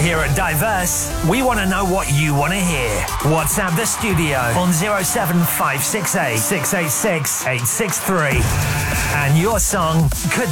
Here at Diverse, we want to know what you want to hear. WhatsApp the studio on 07568 686 863. And your song could